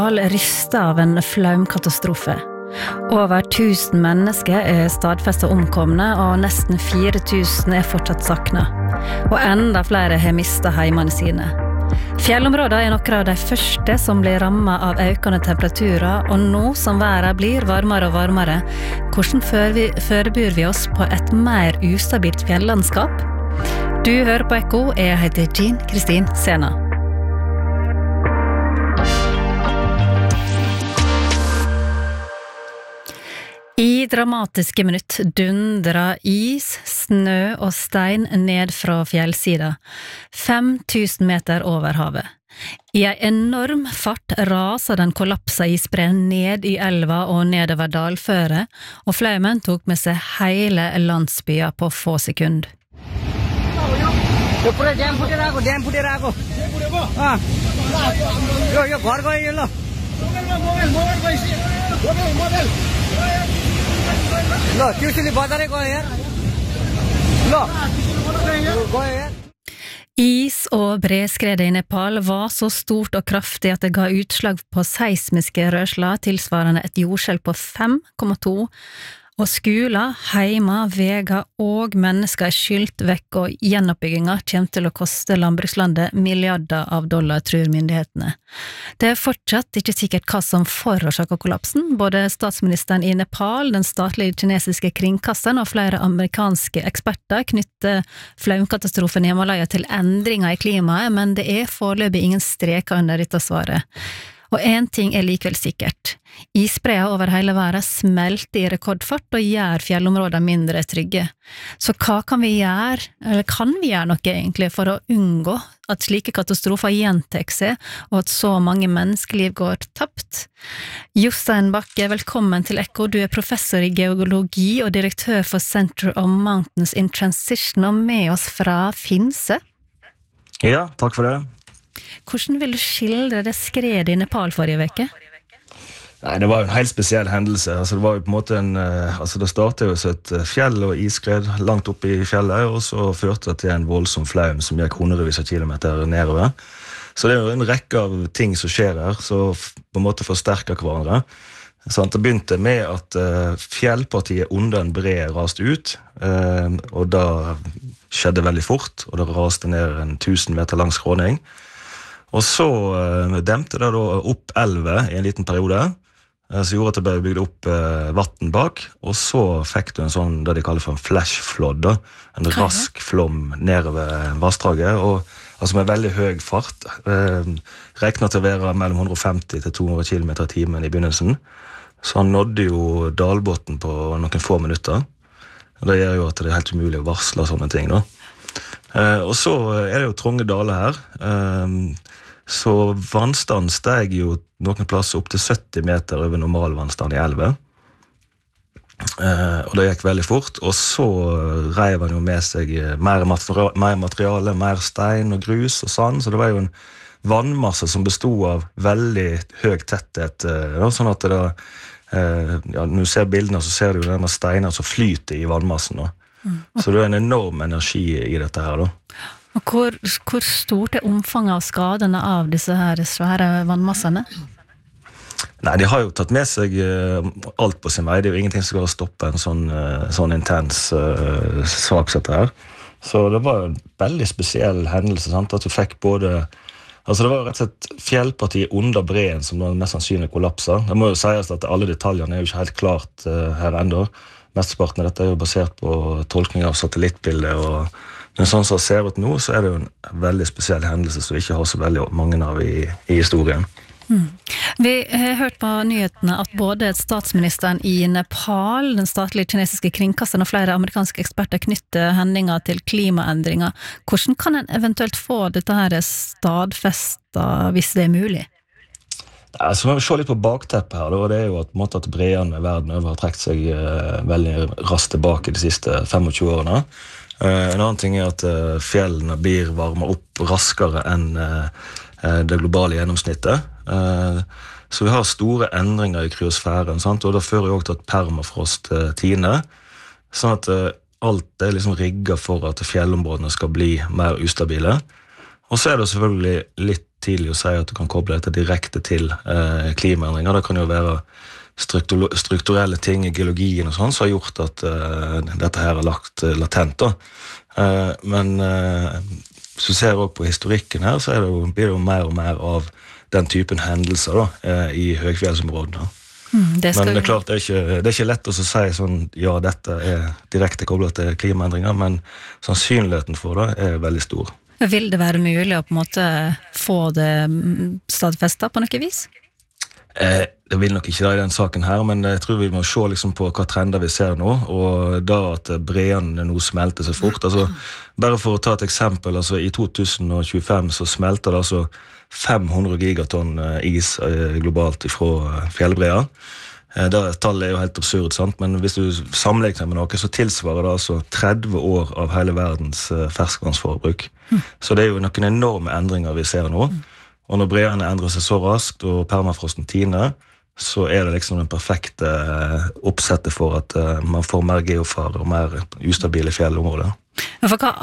Ristet av en flaumkatastrofe. Over 1000 mennesker stadfestet omkomne, og nesten 4000 fortsatt saknet. Og enda flere har mistet heimene sine. Fjellområdene noen av de første som blir rammet av økende temperaturer, og nå som været blir varmere og varmere, hvordan forbereder vi oss på et mer ustabilt fjellandskap? Du hører på Ekko, jeg heter Jean Kristin Sena. I dramatiske minutt dundrer is, snø og stein ned fra fjellsida, 5000 meter over havet. I en enorm fart raser den kollapsa isbreen ned i elva og nedover dalføret, og flaumen tok med seg hele landsbyen på få sekund. Is og breskredet i Nepal var så stort og kraftig at det ga utslag på seismiske rørsler tilsvarende et jordskjelv på 5,2, og skoler, heimer, veger og mennesker skylt vekk, og gjenoppbygginga kommer til å koste landbrukslandet milliarder av dollar, tror myndighetene. Det fortsatt ikke sikkert hva som forårsaker kollapsen. Både statsministeren i Nepal, den statlige kinesiske kringkasteren og flere amerikanske eksperter knytter flaumkatastrofen i Himalaya til endringer i klimaet, men det foreløpig ingen streker under dette svaret. Og en ting likevel sikkert. Isbreer over hele verden smelter i rekordfart og gjør fjellområder mindre trygge. Så hva kan vi gjøre, eller kan vi gjøre noe egentlig for å unngå at slike katastrofer gjentar seg, og at så mange menneskeliv går tapt? Jostein Bakke, velkommen til Ekko. Du professor i geologi og direktør for Center of Mountains in Transition, og med oss fra Finse. Ja, takk for det. Hvordan vil du skildre det skredet i Nepal forrige veke? Nei, det var jo en helt spesiell hendelse. Altså, det var jo på en måte det startet jo så et fjell og isskred langt oppe i fjellet, og så førte det til en voldsom flaum som gikk hundrevis av kilometer nedover. Så det er jo en rekke av ting som skjer her, så på en måte forsterker hverandre. Sånn, det begynte med at fjellpartiet under en bre raste ut, og da skjedde veldig fort, og det raste ned en 1000 meter lang skråning. Og så dempte det da opp elve i en liten periode, så gjorde at det ble bygd opp vatten bak, og så fikk du en sånn, det de kaller for en flash flood, da. En rask flom nedover vassdraget, og altså med veldig høy fart, regnet til å være mellom 150 til 200 km i timen i begynnelsen, så han nådde jo dalbotten på noen få minutter, og det gjør jo at det helt umulig å varsle sånne ting da. Og så det jo trange daler her, så vannstanden steg jo noen plasser opp til 70 meter over normal vannstand i elve. Og det gikk veldig fort, og så reiv han jo med seg mer materiale, mer stein og grus og sand, så det var jo en vannmasse som bestod av veldig høy tetthet, sånn at det da, når du ser bildene, så ser du jo denne steiner som flyter i vannmassen da. Så det en enorm energi i dette her da. Og hvor stort omfanget av skadene av disse her svære vannmassene? Nei, de har jo tatt med seg alt på sin vei. Det jo ingenting som skal stoppe en sånn intens sak som dette her. Så det var jo en veldig spesiell hendelse, sant? At du fikk både... Altså det var jo rett og slett fjellpartiet under breen som var mest sannsynlig kollapset. Det må jo sies at alle detaljene jo ikke helt klart her enda. Mesteparten av dette jo basert på tolkning av satellittbilder, og men sånn som det ser ut nå, så det jo en veldig spesiell hendelse som vi ikke har så veldig mange av i historien. Vi har hørt på nyhetene at både statsministeren i Nepal, den statlige kinesiske kringkasteren og flere amerikanske eksperter knytter hendinga til klimaendringer. Hvordan kan en eventuelt få dette her stadfestet hvis det mulig? Så må vi se litt på bakteppet her, og det jo at, at breene i verden har trekt seg veldig raskt tilbake de siste 25 årene. En annen ting at fjellene blir varmet opp raskere enn det globale gjennomsnittet. Så vi har store endringer i kryosfæren, sant? Og det fører jo også til at permafrost tiner, sånn at alt liksom rigget for at fjellområdene skal bli mer ustabile. Og så det selvfølgelig litt tidlig å si at du kan koble dette direkte til klimaendringer. Det kan jo være strukturelle ting i geologien og sånn, som har gjort at dette her er lagt latent da. Men hvis du ser også på historikken her, så blir det jo mer og mer av den typen hendelser da, i høyfjellsområdene. Men det er klart, det er ikke lett å si sånn, ja, dette er direkte koblet til klimaendringer, men sannsynligheten for det er veldig stor. Vil det være mulig å på en måte få det stadfestet på noe vis? Det vil nok ikke da i den saken her, men jeg tror vi må se liksom på hva trender vi ser nå, og da at breene nå smelter så fort. Altså, bare for å ta et eksempel, altså, i 2025 så smelter det altså 500 gigatonn is globalt fra fjellbreer. Tallet er jo helt absurd, sant? Men hvis du sammenligner med noe, så tilsvarer det altså 30 år av hele verdens ferskvannsforbruk. Så det er jo noen enorme endringer vi ser nå. Og når breene endrer seg så raskt, og permafrosten tiner, så er det liksom den perfekte oppsettet for at man får mer geofare og mer ustabile fjellområder. Men for hva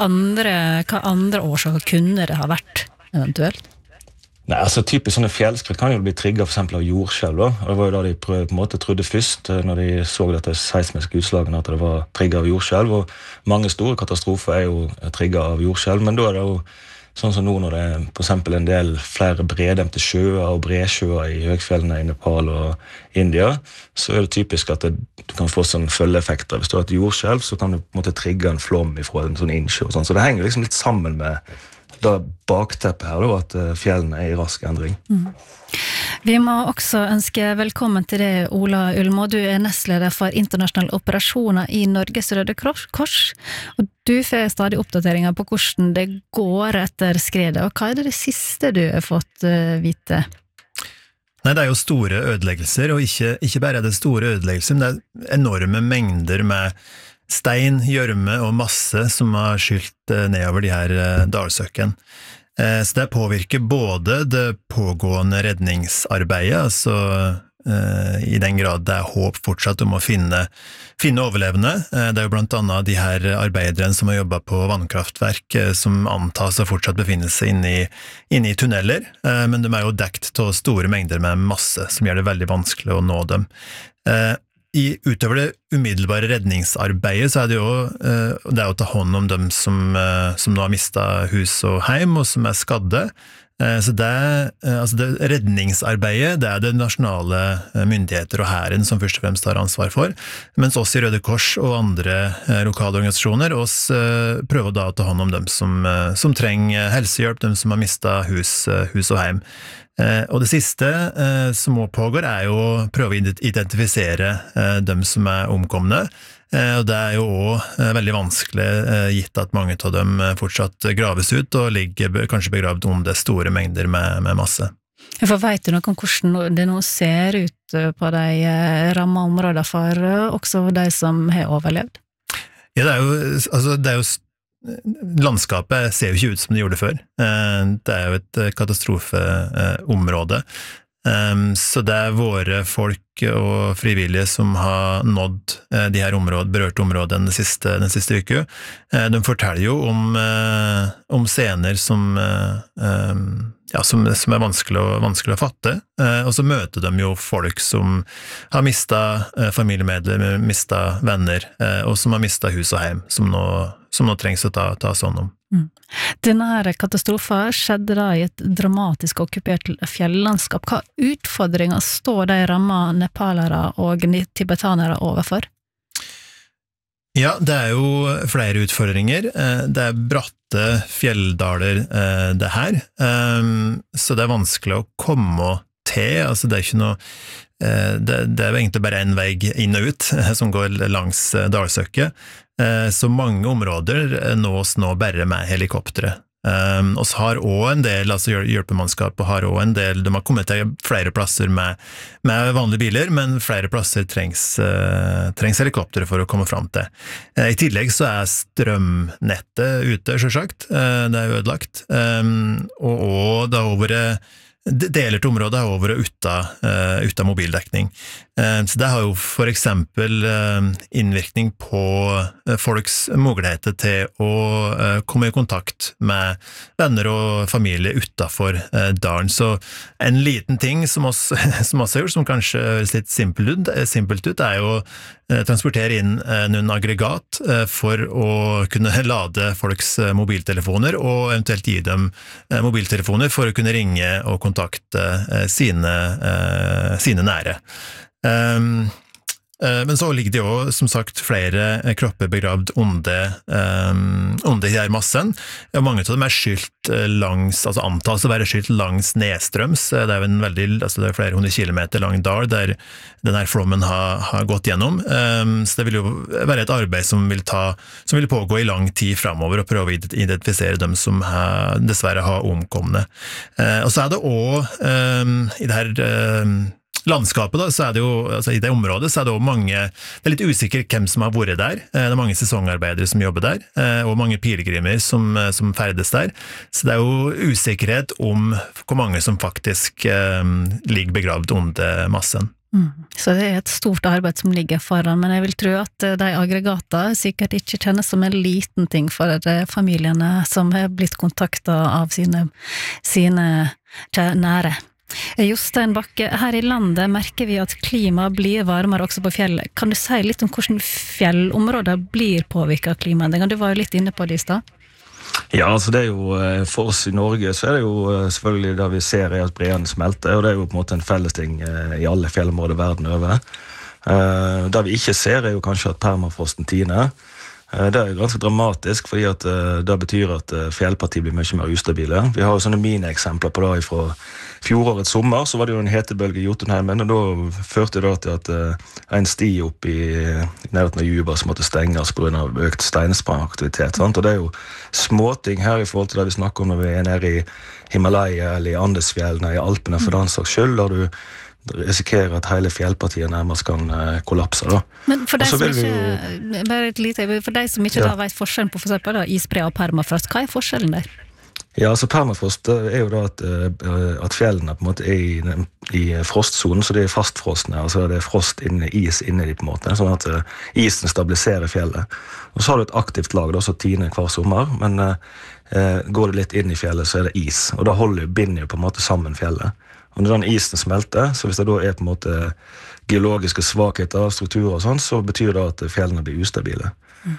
andre årsaker kunne det ha vært eventuelt? Nei, altså typisk sånne fjellskred kan jo bli trigget for eksempel av jordskjelv da. Og det var jo da de på en måte trodde først, når de så dette seismiske utslagene, at det var trigget av jordskjelv. Og mange store katastrofer er jo trigget av jordskjelv, men da er det jo sånn som nå når det er på eksempel en del flere bredemte sjøer og bredsjøer i høgfjellene i Nepal og India, så er det typisk at du kan få sånne følgeeffekter. Hvis du har et jordskjelv, så kan du på en måte trigge en flom ifra en sånn innsjø og sånn. Så det henger liksom litt sammen med da bakteppet her, da, at fjellene er i rask endring. Vi må også ønske velkommen til deg, Ola Ulmo. Du er nestleder for internasjonale operasjoner i Norges Røde Kors, og du får stadig oppdateringer på hvordan det går etter skredet. Og hva er det siste du har fått vite? Nei, det er jo store ødeleggelser, og ikke bare er det store ødeleggelser, men det er enorme mengder med stein, gjørme og masse som har skylt nedover de her dalsøkken. Så det påvirker både det pågående redningsarbeidet, altså i den grad det er håp fortsatt om å finne overlevende. Det er jo blant annet de her arbeiderne som har jobbet på vannkraftverk, som antas å fortsatt befinne seg inne i tunneler, men de er jo dekt til store mengder med masse, som gjør det veldig vanskelig å nå dem. Utover det umiddelbare redningsarbeidet så er det jo det å ta hånd om dem som nå har mistet hus og heim og som er skadde. Så det redningsarbeidet, det er det nasjonale myndigheter og hæren som først og fremst har ansvar for, mens oss i Røde Kors og andre lokale organisasjoner oss prøver da å ta hånd om dem som trenger helsehjelp, dem som har mistet hus og heim. Og det siste som må pågår er jo å prøve å identifisere dem som er omkomne, og det er jo også veldig vanskelig gitt at mange av dem fortsatt graves ut og ligger kanskje begravd under store mengder med masse. For vet du noe om hvordan det nå ser ut på de rammede områdene for også de som har overlevd? Ja, det er jo landskapet ser jo ikke ut som det gjorde før. Det er jo et katastrofeområde. Så det er våre folk og frivillige som har nådd de her berørte områdene den siste uke. De forteller jo om scener som er vanskelig å fatte, og så møter de jo folk som har mistet familiemedlemmer, mistet venner, og som har mistet hus og heim, som nå trengs å ta sånn om. Denne katastrofen skjedde da i et dramatisk okkupert fjellandskap. Hva utfordringer står de rammede nepalere og tibetanere overfor? Ja, det er jo flere utfordringer. Det er bratte fjelldaler det her, så det er vanskelig å komme til. Altså det er ikke noe det er egentlig bare en vei inn og ut som går langs dalsøkket, så mange områder nås nå bare med helikoptre. Og så har også en del, altså hjelpemannskap har også en del, de har kommet til flere plasser med vanlige biler, men flere plasser trengs helikopter for å komme fram til. I tillegg så er strømnettet ute, selvsagt, det er ødelagt, og det har vært deler til området har vært uten mobildekning. Så det har jo for eksempel innvirkning på folks muligheter til å komme i kontakt med venner og familie utenfor dalen. Så en liten ting som oss har gjort, som kanskje høres litt simpelt ut, er jo transportere inn noen aggregat for å kunne lade folks mobiltelefoner, og eventuelt gi dem mobiltelefoner for å kunne ringe og kontakte sine nære. Men så ligger det jo, som sagt, flere kropper begravd under de her massen. Ja, mange av dem skylt langs, altså antas å være skylt langs nedstrøms. Det jo en veldig, altså det flere 100 kilometer lang dal der denne flommen har gått gjennom. Så det vil jo være et arbeid som vil pågå i lang tid fremover, og prøve å identifisere dem som dessverre har omkomne. Og så det også i det her landskapet da, så det jo, altså i det området så det også mange, det litt usikkert hvem som har vært der, det mange sesongarbeidere som jobber der, og mange pilegrimer som ferdes der, så det jo usikkerhet om hvor mange som faktisk ligger begravd under massen. Så det et stort arbeid som ligger foran, men jeg vil tro at de aggregater sikkert ikke kjennes som en liten ting for familiene som har blitt kontaktet av sine nære. Jostein Bakke, her i landet merker vi at klimaet blir varmere også på fjellet. Kan du si litt om hvordan fjellområder blir påvirket av klimaendringen? Du var jo litt inne på det i sted. Ja, altså det jo, for oss i Norge så det jo selvfølgelig det vi ser at breen smelter, og det jo på en måte en fellesting i alle fjellområder verden over. Det vi ikke ser jo kanskje at permafrosten tiner. Det jo ganske dramatisk, fordi at det betyr at fjellpartiet blir mye mer ustabile. Vi har jo sånne mini-eksempler på det fra fjorårets sommer, så var det jo en hetebølge i Jotunheimen, og da førte det til at en sti opp i nærheten av Juba som måtte stenges på grunn av økt steinsprangaktivitet. Sant? Og det jo småting her i forhold til det vi snakker om når vi nede i Himalaya eller i Andesfjellene, i Alpene for den saks skyld, der du risikerer at hele fjellpartiet nærmest kan kollapse da. Men for deg som ikke da vet forskjellen på for eksempel isbre og permafrost, hva forskjellen der? Ja, altså permafrost jo da at fjellene på en måte i frostzonen, så det fastfrostene, altså det frost is inne i på en måte, sånn at isen stabiliserer fjellet. Og så har du et aktivt lag da, så tiner hver sommer, men går det litt inn i fjellet, så det is, og da binder jo på en måte sammen fjellet. Og når den isen smelter, så hvis det da på en måte geologiske svakheter av strukturer og sånn, så betyr det at fjellene blir ustabile.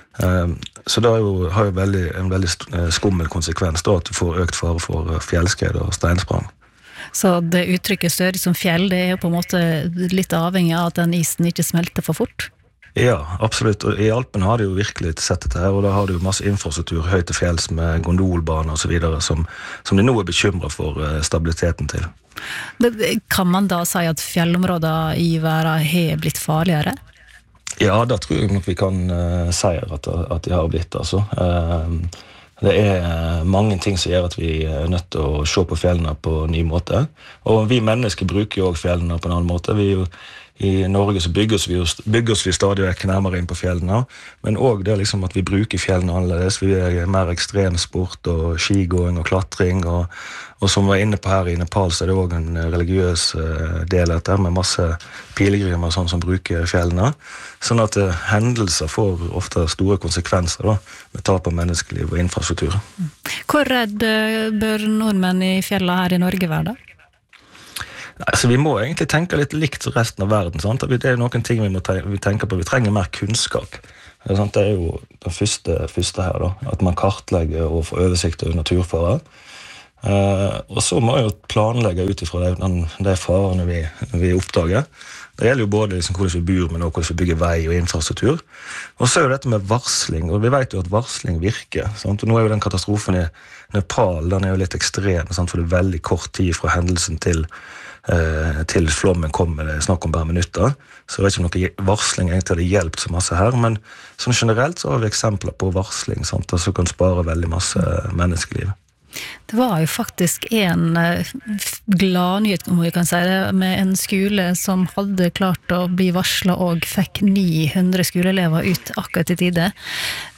Så det har jo en veldig skummel konsekvens da, at du får økt fare for fjellskred og steinsprang. Så det uttrykket stødig som fjell, det jo på en måte litt avhengig av at den isen ikke smelter for fort? Ja, absolutt. Og i Alpene har de jo virkelig sett dette her, og da har de jo masse infrastruktur høyt til fjells med gondolbaner og så videre, som de nå bekymret for stabiliteten til. Kan man da si at fjellområder i verden har blitt farligere? Ja, da tror jeg nok vi kan si at de har blitt, altså. Det mange ting som gjør at vi nødt til å se på fjellene på en ny måte. Og vi mennesker bruker jo også fjellene på en annen måte. I Norge så bygger vi stadig vekk nærmere inn på fjellene, men også det liksom at vi bruker fjellene annerledes. Vi mer ekstremsport og skigåing og klatring, og som var inne på her i Nepal, så det også en religiøs del av dette, med masse pilegrimer og sånn som bruker fjellene. Sånn at hendelser får ofte store konsekvenser da, med tap av menneskeliv og infrastruktur. Hvor redd bør nordmenn i fjellene her i Norge være da? Altså, vi må egentlig tenke litt likt som resten av verden. Sant? Det noen ting vi tenker på. Vi trenger mer kunnskap. Det jo det første her, da, at man kartlegger og får oversikt over naturfarer. Og så må vi jo planlegge ut ifra de farene vi oppdager. Det gjelder jo både liksom hvordan vi bor, men også hvordan vi bygger vei og infrastruktur. Og så jo dette med varsling, og vi vet jo at varsling virker. Sant? Og nå jo den katastrofen i Nepal, den jo litt ekstrem, sant? For det veldig kort tid fra hendelsen til flommen kommer, det snakk om bare minutter, så det ikke om noe varsling egentlig hadde hjulpet så masse her, men sånn generelt så har vi eksempler på varsling, sant, som kan spare veldig masse menneskeliv. Det var jo faktisk en gladnyhet, om vi kan si det, med en skole som hadde klart å bli varslet og fikk 900 skoleelever ut akkurat i tide.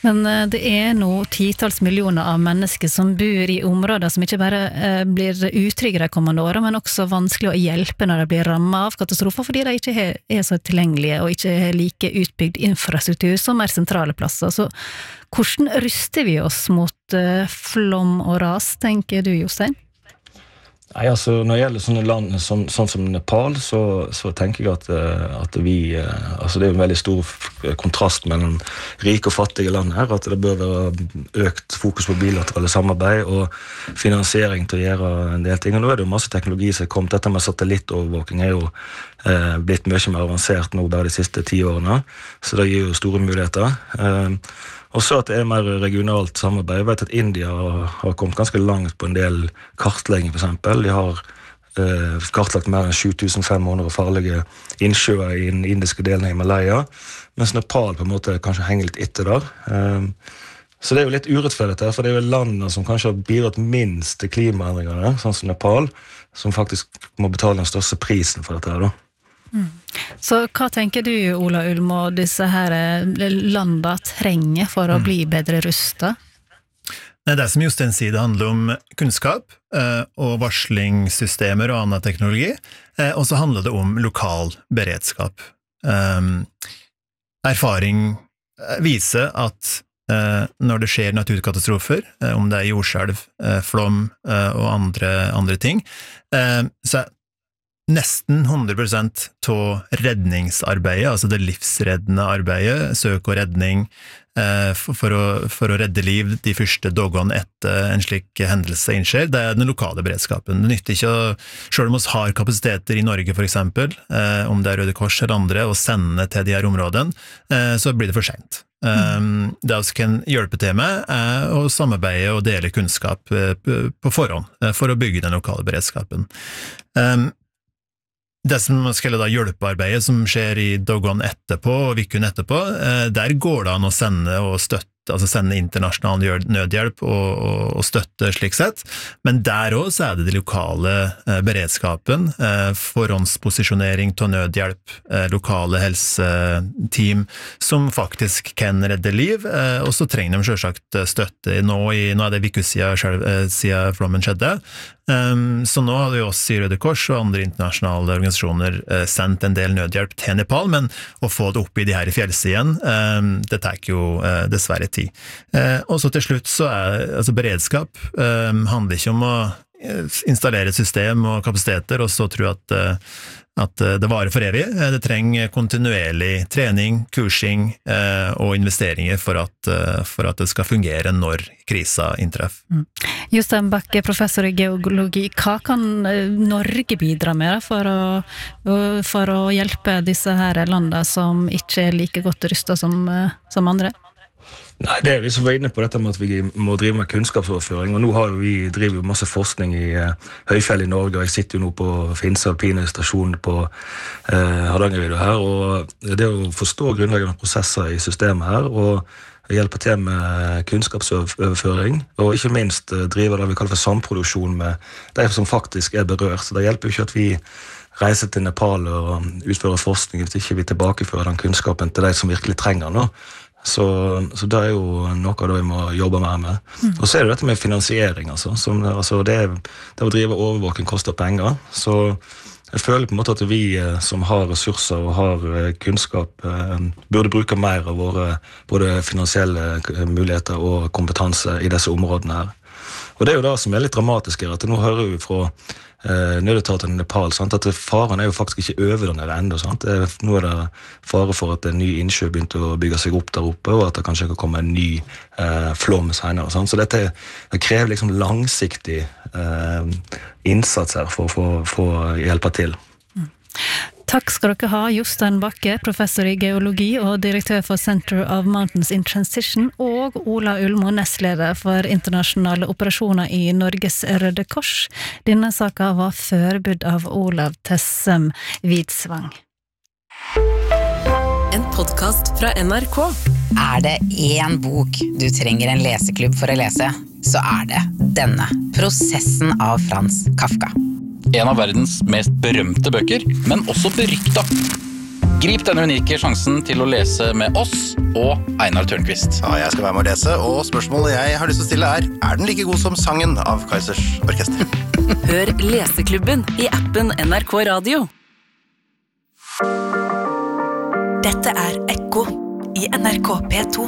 Men det nå titals millioner av mennesker som bor i områder som ikke bare blir utrygge de kommende årene, men også vanskelig å hjelpe når de blir rammet av katastrofer, fordi de ikke så tilgjengelige og ikke har like utbygd infrastruktur som sentrale plasser. Så hvordan ruster vi oss mot flom og ras, tenker du, Jostein? Nei, altså når det gjelder sånne land sånn som Nepal, så tenker jeg at vi, altså det en veldig stor kontrast mellom rike og fattige land her, at det bør være økt fokus på bilaterale samarbeid og finansiering til å gjøre en del ting. Og nå det jo masse teknologi som kommet. Dette med satellittovervåking jo blitt mye mer avansert nå bare de siste 10 årene, så det gir jo store muligheter. Og så at det mer regionalt samarbeid. Jeg vet at India har kommet ganske langt på en del kartlegging, for eksempel. De har kartlagt mer enn 7500 farlige innsjøer i den indiske delen av Himalaya, mens Nepal på en måte kanskje henger litt etter der. Så det jo litt urettferdig her, for det jo landene som kanskje har bidratt minst til klimaendringene, sånn som Nepal, som faktisk må betale den største prisen for dette her da. Så hva tenker du, Ola Ulm, og disse her landene trenger for å bli bedre rustet? Det som Jostein sier, det handler om kunnskap og varslingssystemer og annen teknologi, og så handler det om lokal beredskap. Erfaring viser at når det skjer naturkatastrofer, om det jordskjelv, flom og andre ting, så nesten 100% av redningsarbeidet, altså det livsreddende arbeidet, søk og redning, for å redde liv de første dagene etter en slik hendelse innskjer, det den lokale beredskapen. Det nytter ikke selv om vi har kapasiteter i Norge for eksempel, om det Røde Kors eller andre, å sende til de her områdene, så blir det for sent. Det vi kan hjelpe til med å samarbeide og dele kunnskap på forhånd for å bygge den lokale beredskapen. Det som skal da hjelpearbeidet som skjer i dagene etterpå og vikken etterpå, der går det an å sende og støtte, altså sende internasjonal nødhjelp og støtte slik sett, men der også det de lokale beredskapen, forhåndsposisjonering til nødhjelp, lokale helseteam som faktisk kan redde liv, og så trenger de selvsagt støtte. Nå det vikket siden flommen skjedde, så nå har vi også i Røde Kors og andre internasjonale organisasjoner sendt en del nødhjelp til Nepal, men å få det opp i de her fjellsidene, det tar jo dessverre tid. Og så til slutt så altså beredskap handler ikke om å installere et system og kapasiteter, og så tror jeg at det varer for evig. Det trenger kontinuerlig trening, kursing og investeringer for at det skal fungere når krisa inntreffer. Jostein Bakke, professor i geologi, hva kan Norge bidra med for å hjelpe disse her landene som ikke like godt rustet som andre? Nei, det vi som var inne på dette med at vi må drive med kunnskapsoverføring, og nå har vi driver jo masse forskning i høyfjell i Norge, og jeg sitter jo nå på Finse alpine stasjon på Hardangervidda her, og det å forstå grunnleggende prosesser i systemet her, og hjelpe til med kunnskapsoverføring, og ikke minst drive det vi kaller for samproduksjon med de som faktisk berørt. Så det hjelper jo ikke at vi reiser til Nepal og utfører forskning hvis ikke vi tilbakefører den kunnskapen til de som virkelig trenger den. Så det jo noe av det vi må jobbe mer med. Og så det dette med finansiering, det å drive overvåking koster penger, så jeg føler på en måte at vi som har ressurser og har kunnskap burde bruke mer av våre både finansielle muligheter og kompetanse i disse områdene her. Og det jo det som litt dramatisk her, at nå hører vi fra nødetaten i Nepal, sant? At faren jo faktisk ikke over der nede enda. Sant? Nå det fare for at en ny innsjø begynte å bygge seg opp der oppe, og at det kanskje kan komme en ny flom senere. Sant? Så dette krever liksom langsiktig innsats her for å hjelpe til. Takk skal dere ha, Jostein Bakke, professor i geologi og direktør for Center of Mountains in Transition, og Ola Ulm, nestleder for internasjonale operasjoner i Norges Røde Kors. Denne saken var forberedt av Olav Tessem Widsvang. En podcast fra NRK. Det en bok du trenger en leseklubb for å lese, så det denne. Prosessen av Frans Kafka. En av verdens mest berømte bøker, men også berykta. Grip denne unike sjansen til å lese med oss og Einar Tørnquist. Ja, jeg skal være med å lese, og spørsmålet jeg har lyst til å stille er den like god som sangen av Kaizers Orkester? Hør Leseklubben i appen NRK Radio. Dette Ekko i NRK P2.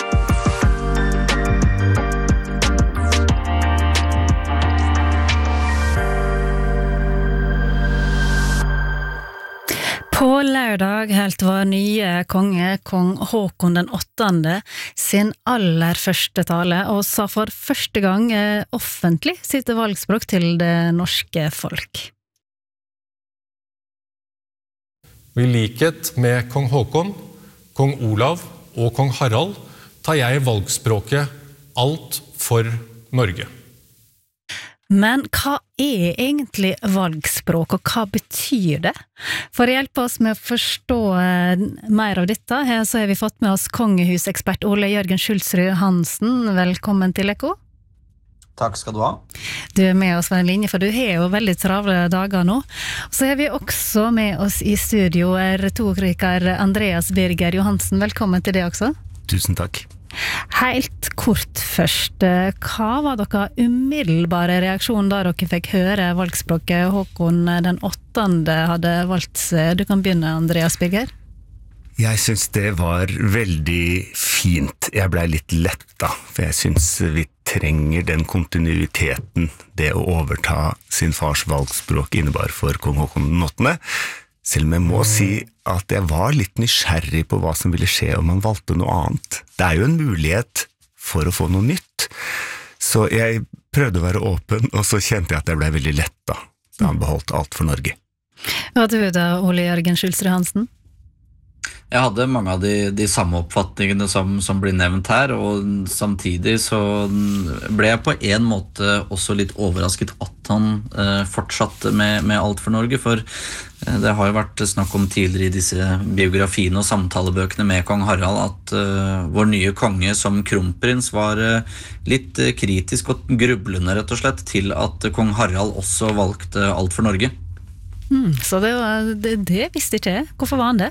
På lørdag helt vår nye konge, kong Håkon den 8. sin aller første tale, og sa for første gang offentlig sitt valgspråk til det norske folk. Og I likhet med kong Håkon, kong Olav og kong Harald tar jeg valgspråket alt for Norge. Men hva egentlig valgspråk, og hva betyr det? For å hjelpe oss med å forstå mer av dette, så har vi fått med oss kongehusekspert Ole Jørgen Schultzrud Hansen. Velkommen til Ekko. Takk skal du ha. Du med oss på en linje, for du har jo veldig travle dager nå. Så har vi også med oss I studio retoriker Andreas Birger Johansen. Velkommen til det også. Tusen takk. Helt kort først, hva var dere umiddelbare reaksjon da dere fikk høre valgspråket Håkon den 8. hadde valgt seg? Du kan begynne, Andreas Birger. Jeg synes det var veldig fint. Jeg ble litt letta, for jeg synes vi trenger den kontinuiteten det å overta sin fars valgspråk innebar for kong Håkon den 8. Selv om jeg må si at jeg var litt nysgjerrig på hva som ville skje om han valgte noe annet. Det jo en mulighet for å få noe nytt. Så jeg prøvde å være åpen, og så kjente jeg at jeg ble veldig letta da han beholdt alt for Norge. Hva du da, Ole Jørgen Schultzrud Hansen? Jeg hadde mange av de samme oppfatningene som blir nevnt her, og samtidig så ble jeg på en måte også litt overrasket at han fortsatte med alt for Norge, for det har jo vært snakk om tidligere I disse biografiene og samtalebøkene med kong Harald at vår nye konge som kronprins var litt kritisk og grublende rett og slett til at kong Harald også valgte alt for Norge. Så det visste ikke jeg. Hvorfor var han det?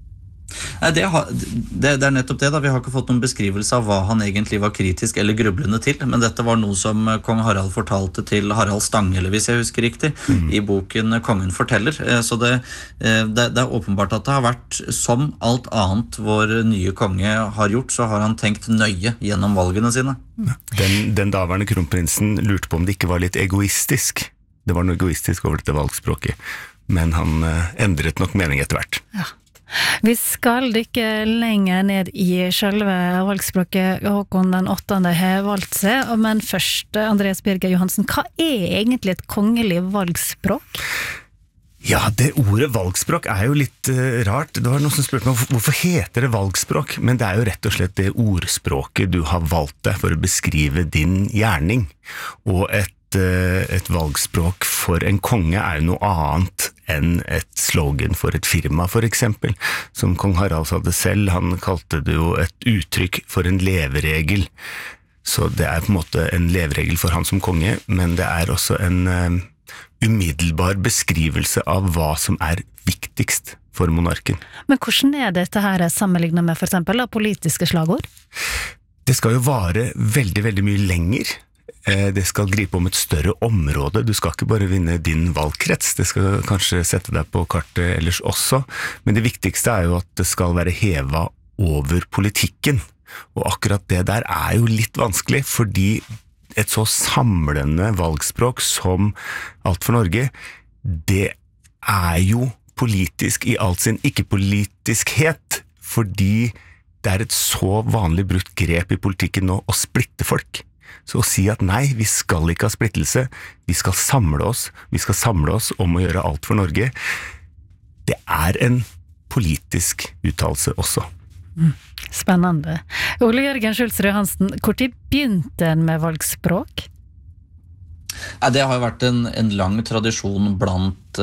Det nettopp det da. Vi har ikke fått noen beskrivelse av hva han egentlig var kritisk eller grublende til, men dette var noe som kong Harald fortalte til Harald Stanghelle, hvis jeg husker riktig, I boken Kongen forteller. Så det åpenbart at det har vært som alt annet vår nye konge har gjort, så har han tenkt nøye gjennom valgene sine. Den daværende kronprinsen lurte på om det ikke var litt egoistisk. Det var noe egoistisk over dette valgspråket, men han endret nok mening etter hvert. Ja. Vi skal dykke lenger ned I selve valgspråket Håkon den 8. har valgt seg, men først, Andreas Birger Johansen, hva egentlig et kongelig valgspråk? Ja, det ordet valgspråk jo litt rart. Det var noen som spurte meg, hvorfor heter det valgspråk? Men det jo rett og slett det ordspråket du har valgt deg for å beskrive din gjerning. Og et valgspråk for en konge jo noe annet enn et slogan for et firma, for eksempel. Som kong Harald sa det selv, han kalte det jo et uttrykk for en leveregel. Så det på en måte en leveregel for han som konge, men det også en umiddelbar beskrivelse av hva som viktigst for monarken. Men hvordan dette her sammenlignet med for eksempel politiske slagord? Det skal jo vare veldig, veldig mye lenger. Det skal gripe om et større område. Du skal ikke bare vinne din valgkrets, det skal kanskje sette deg på kartet ellers også, men det viktigste jo at det skal være hevet over politikken, og akkurat det der jo litt vanskelig, fordi et så samlende valgspråk som Alt for Norge, det jo politisk I alt sin ikke-politiskhet, fordi det et så vanlig brukt grep I politikken nå å splitte folk. Så å si at nei, vi skal ikke ha splittelse, vi skal samle oss om å gjøre alt for Norge, det en politisk uttalelse også. Spennende. Ole Jørgen Schultzrud Hansen, hvor tid begynte en med valgspråk? Det har jo vært en lang tradisjon blant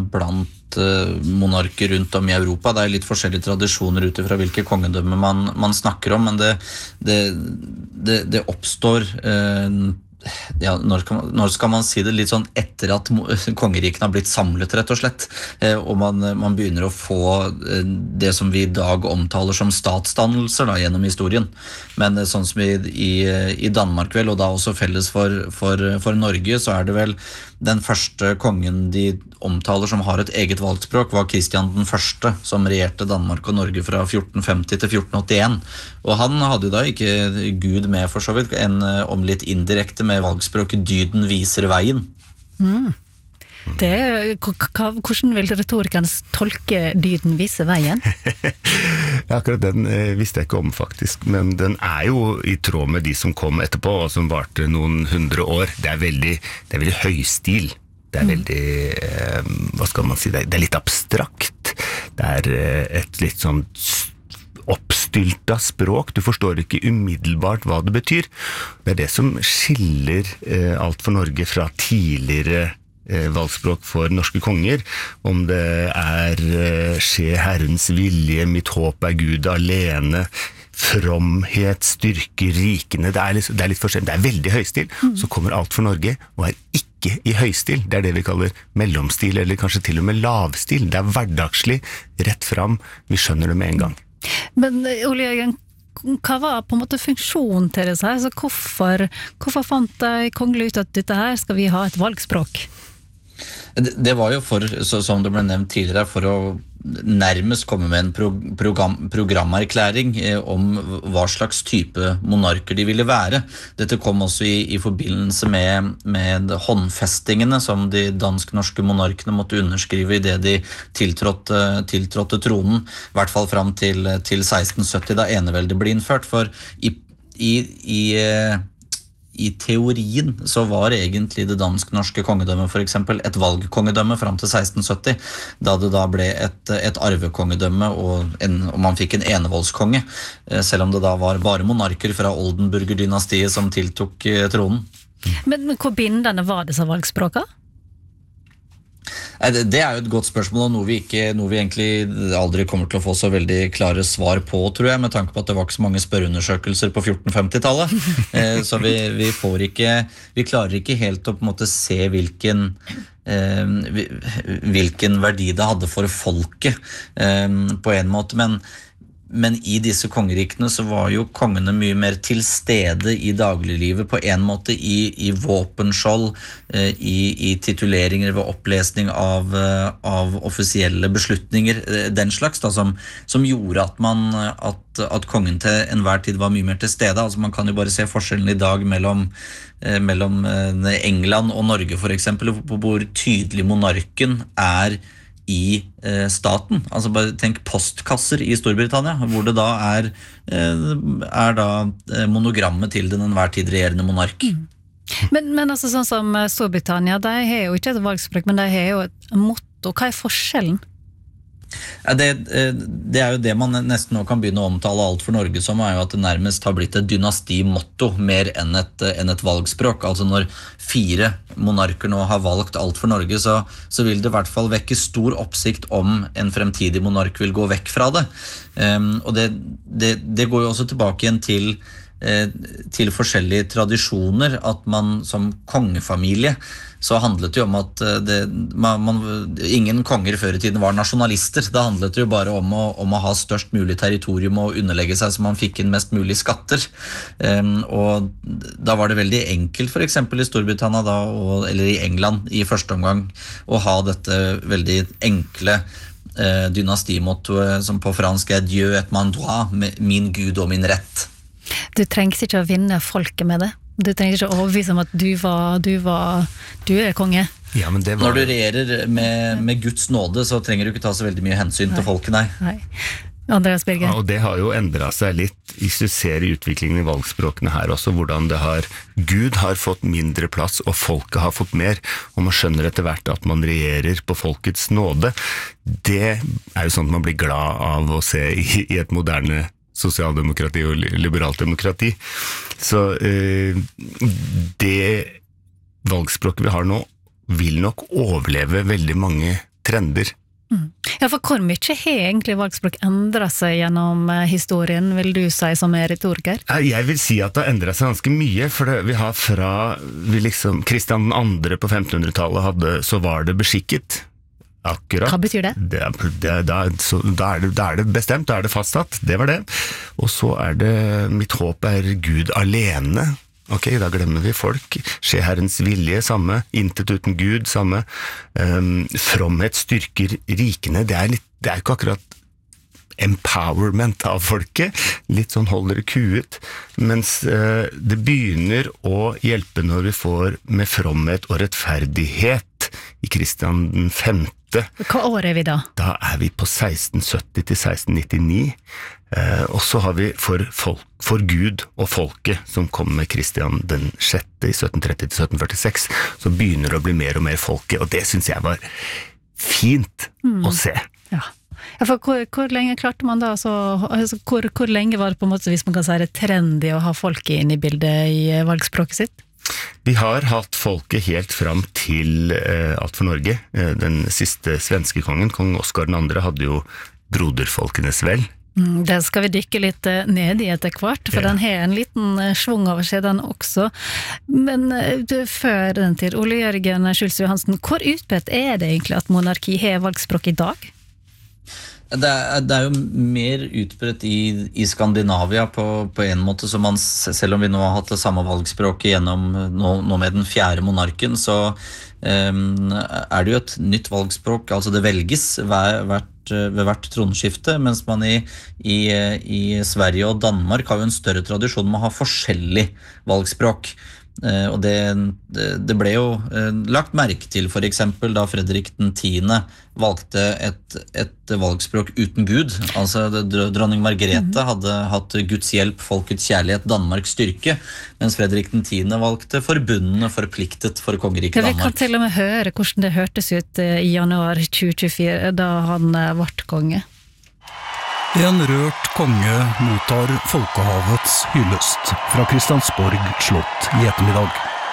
monarker rundt om I Europa. Det litt forskjellige tradisjoner utifra hvilke kongedømme man snakker om, men det oppstår ja, når skal man si det litt sånn etter at kongeriken har blitt samlet rett og slett, og man begynner å få det som vi i dag omtaler som statsdannelser da, gjennom historien, men sånn som i Danmark vel, og da også felles for Norge, så det vel den første kongen de omtaler som har et eget valgspråk var Kristian den første, som regjerte Danmark og Norge fra 1450 til 1481, og han hadde da ikke Gud med for så vidt, om litt indirekte med valgspråket dyden viser veien. Hvordan vil retorikeren tolke dyden viser veien? Akkurat den visste jeg ikke om faktisk, men den jo i tråd med de som kom etterpå, og som varte noen 100 år. Det er veldig høystil. Det veldig, hva skal man si, det litt abstrakt. Det et litt sånn oppstylta språk. Du forstår ikke umiddelbart hva det betyr. Det det som skiller alt for Norge fra tidligere valgspråk for norske konger, om det skje Herrens vilje, mitt håp Gud alene, fromhet, styrke, rikene, det litt forskjellig, det veldig høystil, så kommer alt for Norge og ikke i høystil, det det vi kaller mellomstil, eller kanskje til og med lavstil, det hverdagslig, rett fram, vi skjønner det med en gang. Men Ole Jørgen, hva var på en måte funksjonen til det her? Så hvorfor fant de kongelig ut at dette her skal vi ha et valgspråk? Det var jo som det ble nevnt tidligere, for å nærmest komme med en programerklæring om hva slags type monarker de ville være. Dette kom også i forbindelse med håndfestingene som de dansk-norske monarkene måtte underskrive i det de tiltrådte tronen, i hvert fall fram til 1670 da eneveldet ble innført, for i teorien så var egentlig det dansk-norske kongedømmet for eksempel et valgkongedømme fram til 1670, da det da ble et arvekongedømme og man fikk en enevoldskonge, selv om det da var bare monarker fra Oldenburger-dynastiet som tiltok tronen. Men hvor bindende var disse valgspråkene? Det jo et godt spørsmål, og noe vi egentlig aldri kommer til å få så veldig klare svar på, tror jeg, med tanke på at det var ikke så mange spørreundersøkelser på 1450-tallet. Så vi klarer ikke helt å på en måte se hvilken verdi det hadde for folket på en måte, men i disse kongerikene så var jo kongene mye mer til stede i dagliglivet på en måte, i våpenskjold, i tituleringer ved opplesning av offisielle beslutninger, den slags da, som gjorde at kongen til enhver tid var mye mer til stede. Altså man kan jo bare se forskjellen i dag mellom England og Norge for eksempel, hvor tydelig monarken i staten. Altså bare tenk postkasser i Storbritannia, hvor det da da monogrammet til den enhver tid regjerende monark. Men altså sånn som Storbritannia, de har jo ikke et valgspråk, men de har jo et motto. Hva forskjellen? Det jo det man nesten nå kan begynne å omtale alt for Norge som, jo at det nærmest har blitt et dynastimotto mer enn et valgspråk. Altså når 4 monarker nå har valgt alt for Norge, så vil det i hvert fall vekke stor oppsikt om en fremtidig monark vil gå vekk fra det. Og det går jo også tilbake igjen til forskjellige tradisjoner, at man som kongefamilie så handlet det jo om at ingen konger før i tiden var nasjonalister. Det handlet jo bare om å ha størst mulig territorium og underlegge seg så man fikk inn mest mulig skatter. Og da var det veldig enkelt for eksempel i Storbritannia da, eller i England i første omgang, å ha dette veldig enkle dynastimottoet som på fransk Dieu et mon droit, min Gud og min rett. Du trenger ikke å vinne folket med det. Du trenger ikke å overbevise om at du konge. Ja, men det Når du regjerer med Guds nåde, så trenger du ikke ta så veldig mye hensyn til folket, nei. Andreas Birger. Ja, og det har jo endret seg litt, hvis du ser i utviklingen i valgspråkene her også, hvordan Gud har fått mindre plass, og folket har fått mer, og man skjønner etter hvert at man regjerer på folkets nåde. Det jo sånn at man blir glad av å se i et moderne sosialdemokrati og liberalt demokrati. Så det valgspråket vi har nå vil nok overleve veldig mange trender Ja, for hvor mye har egentlig valgspråk endret seg gjennom historien, vil du si som retoriker? Jeg vil si at det har endret seg ganske mye, for vi har Kristian 2. på 1500-tallet så var det beskikket. Akkurat. Hva betyr det? Da er det bestemt, da er det fastsatt, det var det. Og så det, mitt håp Gud alene. Ok, da glemmer vi folk. Skje Herrens vilje, samme. Intet uten Gud, samme. Fromhet styrker rikene. Det er ikke akkurat empowerment av folket. Litt sånn holder det kuet. Mens det begynner å hjelpe når vi får med fromhet og rettferdighet i Kristian 5. Hva år vi da? Da vi på 1670 til 1699. Og så har vi for Gud og folket som kom med Kristian den 6. i 1730 til 1746, så begynner det å bli mer og mer folket, og det synes jeg var fint å se. Ja, for hvor lenge klarte man da, hvor lenge var det på en måte, hvis man kan si det, trendy å ha folket inn i bildet i valgspråket sitt? Vi har hatt folket helt fram til Alt for Norge. Den siste svenske kongen, kong Oscar 2, hadde jo broderfolkenes vel. Det skal vi dykke litt ned i etter hvert, for den har en liten svung over seg den også. Men før den tid, Ole Jørgen Schultz Johansen, hvor utbredt det egentlig at monarki har valgspråk i dag? Det jo mer utbredt i Skandinavia på en måte, som man, selv om vi nå har hatt det samme valgspråket gjennom nå med den 4. monarken, så det jo et nytt valgspråk, altså det velges ved hvert tronskifte, mens man i Sverige og Danmark har jo en større tradisjon med å ha forskjellig valgspråk. Og det ble jo lagt merke til for eksempel da Fredrik den 10. valgte et valgspråk uten Gud. Altså dronning Margrethe hadde hatt Guds hjelp, folkets kjærlighet, Danmarks styrke, mens Fredrik den 10. valgte forbundne, forpliktet for kongeriket Danmark. Vi kan til og med høre hvordan det hørtes ut i januar 2024 da han ble konge. En rørt konge mottar folkehavets hyllest fra Kristiansborg slott i ettermiddag.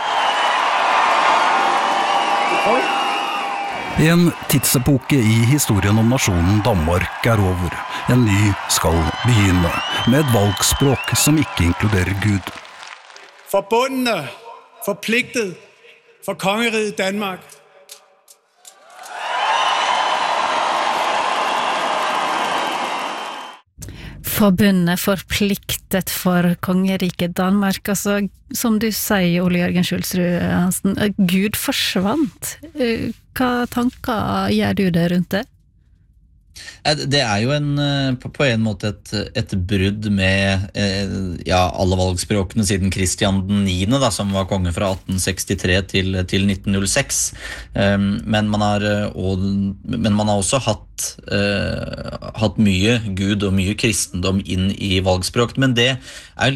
En tidsepoke i historien om nasjonen Danmark over. En ny skal begynne, med et valgspråk som ikke inkluderer Gud. Forbundne, forpliktet for kongeriget Danmark. Forbundet forpliktet for kongeriket Danmark, altså som du sier, Ole Jørgen Schultz Johansen, Gud forsvant. Hva tanker gjør du det rundt det? Det jo på en måte et brudd med alle valgspråkene siden Kristian den 9. Da, som var konge fra 1863 til 1906. Men man har også hatt mye Gud og mye kristendom inn i valgspråk, men det jo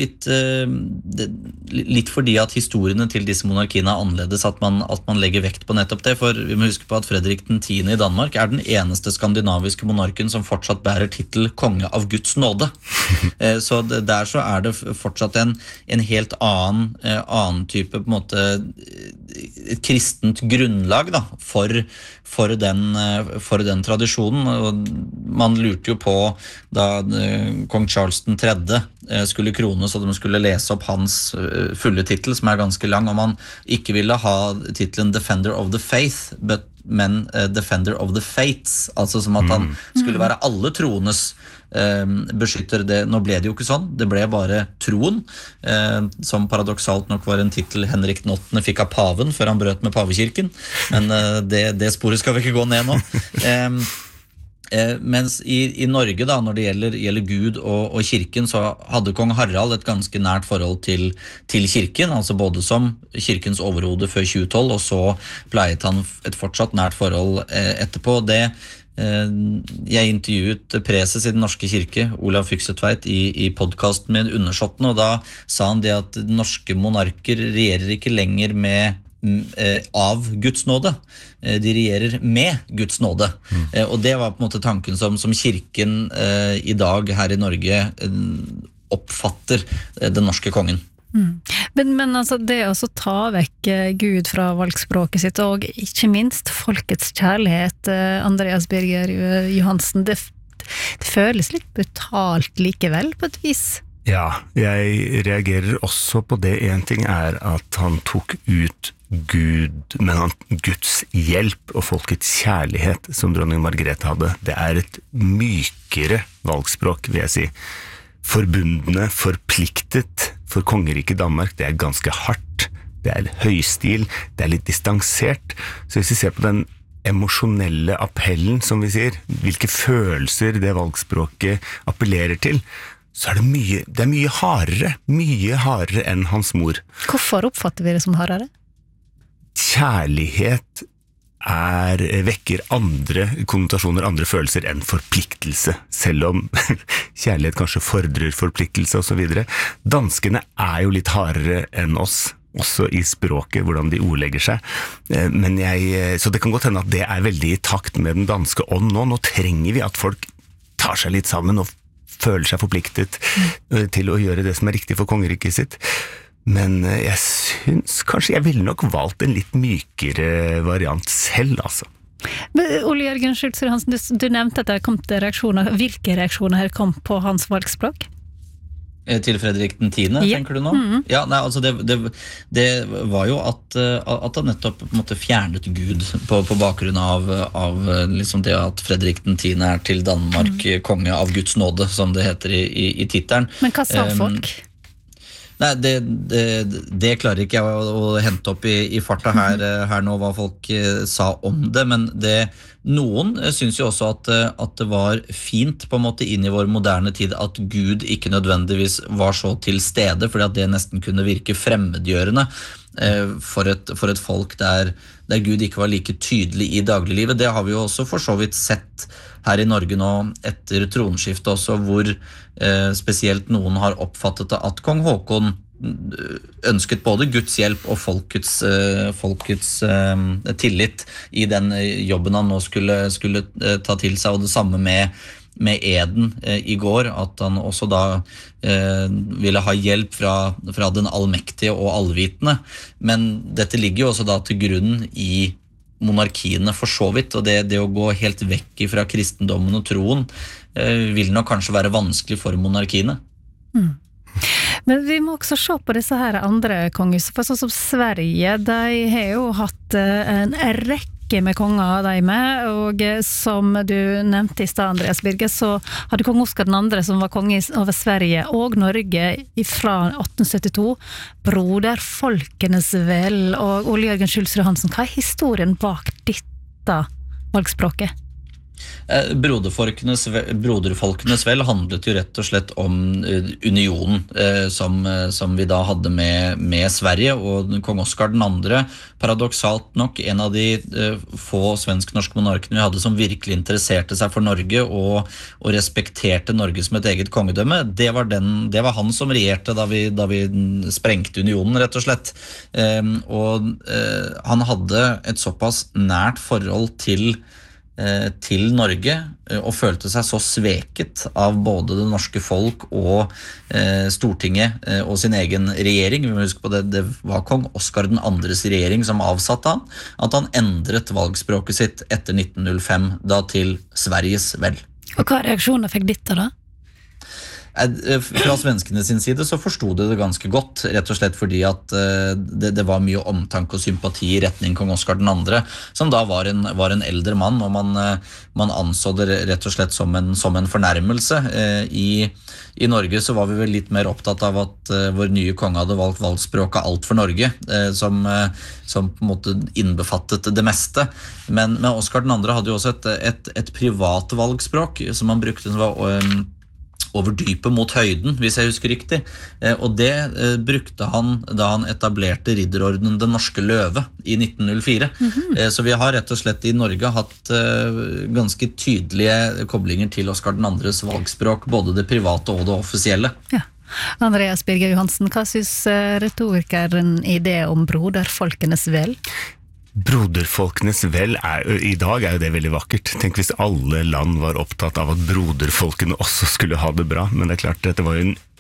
litt fordi at historiene til disse monarkiene annerledes, at man legger vekt på nettopp det, for vi må huske på at Fredrik den 10. i Danmark den eneste skandinaviske monarken som fortsatt bærer titel konge av Guds nåde. Så der så det fortsatt en helt annen type på en måte et kristent grunnlag da, for den tradisjonen. Og man lurte jo på da kong Charles den 3. skulle krones, og de skulle lese opp hans fulle titel, som ganske lang, og man ikke ville ha titelen Defender of the Faith, men Defender of the Fates, altså som at han skulle være alle troenes beskytter. Nå ble det jo ikke sånn, det ble bare troen, som paradoksalt nok var en titel Henrik den 8. fikk av paven før han brøt med pavekirken, men det sporet skal vi ikke gå ned nå. Mens i Norge da, når det gjelder Gud og kirken, så hadde kong Harald et ganske nært forhold til kirken, altså både som kirkens overhode før 2012, og så pleiet han et fortsatt nært forhold etterpå. Jeg intervjuet preses i den norske kirke, Olav Fyksetveit, i podcasten med Undersåttene, og da sa han det at norske monarker regjerer ikke lenger av Guds nåde. De regjerer med Guds nåde. Og det var på en måte tanken som kirken i dag her i Norge oppfatter den norske kongen. Men altså, det å ta vekk Gud fra valgspråket sitt, og ikke minst folkets kjærlighet, Andreas Birger Johansen, det føles litt brutalt likevel, på et vis. Ja, jeg reagerer også på det. En ting at han tok ut Gud, men Guds hjelp og folkets kjærlighet som dronning Margrethe hadde, det et mykere valgspråk, vil jeg si. Forbundne, forpliktet for kongeriket Danmark, det ganske hardt, det høystil, det litt distansert. Så hvis vi ser på den emosjonelle appellen, som vi sier, hvilke følelser det valgspråket appellerer til, så det mye hardere enn hans mor. Hvorfor oppfatter vi det som hardere? Kjærlighet vekker andre konnotasjoner, andre følelser enn forpliktelse, selv om kjærlighet kanskje fordrer forpliktelse og så videre. Danskene jo litt hardere enn oss, også i språket, hvordan de ordlegger seg. Så det kan godt hende at det veldig i takt med den danske ånd nå. Nå trenger vi at folk tar seg litt sammen og føler seg forpliktet til å gjøre det som riktig for kongeriket sitt. Men jeg synes kanskje jeg ville nok valgt en litt mykere variant selv, altså. Men Ole Jørgen Schultz Hansen, du nevnte at det kom til reaksjoner. Hvilke reaksjoner kom på hans valgspråk? Til Fredrik den 10., tenker du nå? Ja, nei, altså det var jo at han nettopp på en måte fjernet Gud på bakgrunn av liksom det at Fredrik den 10. Til Danmark konge av Guds nåde, som det heter i titelen. Men hva sa folk? Nei, det klarer ikke jeg å hente opp i farta her nå, hva folk sa om det, men noen synes jo også at det var fint på en måte inn i vår moderne tid at Gud ikke nødvendigvis var så til stede, fordi at det nesten kunne virke fremmedgjørende for et folk der Gud ikke var like tydelig i dagliglivet. Det har vi jo også for så vidt sett her i Norge nå etter tronskiftet også, hvor spesielt noen har oppfattet at kong Håkon ønsket både Guds hjelp og folkets tillit i den jobben han nå skulle ta til seg, og det samme med eden i går, at han også da ville ha hjelp fra den allmektige og allvitende. Men dette ligger jo også da til grunn i monarkiene for så vidt, og det å gå helt vekk fra kristendommen og troen vil nok kanskje være vanskelig for monarkiene. Men vi må også se på disse her andre kongehus, for sånn som Sverige, de har jo hatt en rekke med konger de med, og som du nevnte i sted, Andreas Birger, så hadde kong Oscar den andre, som var konge over Sverige og Norge fra 1872, broderfolkenes vel, og Ole Jørgen Schultz Hansen, hva historien bak dette valgspråket? Broderfolkenes vel handlet jo rett og slett om unionen som vi da hadde med Sverige, og kong Oscar den andre, paradoksalt nok en av de få svensk-norske monarkene vi hadde som virkelig interesserte seg for Norge og respekterte Norge som et eget kongedømme. Det var han som regjerte da vi sprengte unionen, rett og slett. Og han hadde et såpass nært forhold til Norge og følte seg så sveket av både det norske folk og Stortinget og sin egen regjering. Vi må huske på det var kong Oscar den andres regjering som avsatte han, at han endret valgspråket sitt etter 1905 da til Sveriges vel. Og hva reaksjoner fikk dette da? Fra svenskene sin side så forstod det ganske godt, rett og slett fordi at det var mye omtanke og sympati i retning kong Oscar den andre, som da var en eldre mann, og man anså det rett og slett som en fornærmelse. I Norge så var vi vel litt mer opptatt av at vår nye konge hadde valgt valgspråket Alt for Norge, som på en måte innbefattet det meste. Men Oscar den andre hadde jo også et privat valgspråk som han brukte, som var over dypet mot høyden, hvis jeg husker riktig. Og det brukte han da han etablerte ridderordenen Den norske løve i 1904. Så vi har rett og slett i Norge hatt ganske tydelige koblinger til Oscar den andres valgspråk, både det private og det offisielle. Ja. Andreas Birger Johansen, hva synes retorikeren i det om broderfolkenes vel? Broderfolkenes vel i dag jo det veldig vakkert. Tenk hvis alle land var opptatt av at broderfolkene også skulle ha det bra, men det klart, dette var jo en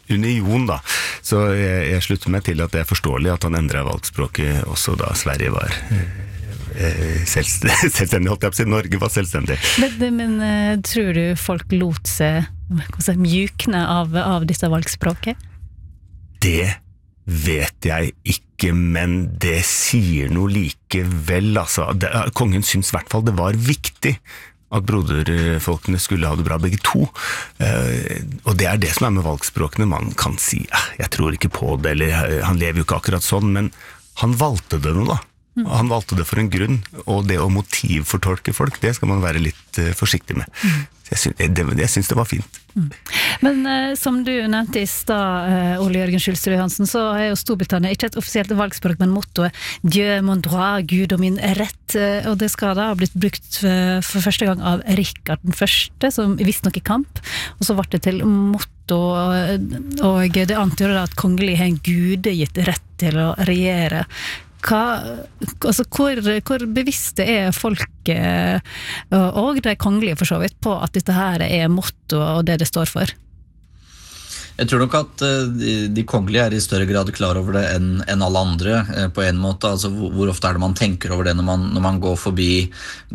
union da. Så jeg slutter meg til at det forståelig at han endret valgspråket også da Sverige var selvstendig, holdt jeg på å si. Norge var selvstendig. Men tror du folk lot seg mjukne av disse valgspråket? Det vet jeg ikke, men det sier noe likevel, altså. Kongen synes I hvert fall det var viktig at broderfolkene skulle ha det bra begge to. Og det det som med valgspråkene. Man kan si, jeg tror ikke på det, eller han lever jo ikke akkurat sånn, men han valgte det nå da. Han valgte det for en grunn, og det å motivfortolke folk, det skal man være litt forsiktig med. Jeg synes det var fint. Men som du nevnte I stad, Ole Jørgen Skjulsrud Johansen, så jo Storbritannia ikke et offisielt valgspråk, men mottoet Dieu mon droit, Gud og min rett, og det skal da ha blitt brukt for første gang av Rikard den første, som visst nok I kamp, og så ble det til motto, og det antyder da at kongelig har en gudegitt rett til å regjere. Hvor bevisste folket og de kongelige for så vidt på at dette her motto og det står for? Jeg tror nok at de kongelige I større grad klar over det enn alle andre på en måte, altså hvor ofte det man tenker over det når man går forbi